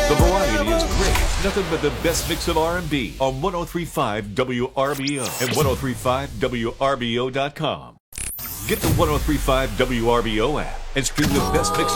The variety is great. Nothing but the best mix of R&B on 103.5 WRBO and 103.5WRBO.com. Get the 103.5 WRBO app and stream the best mix of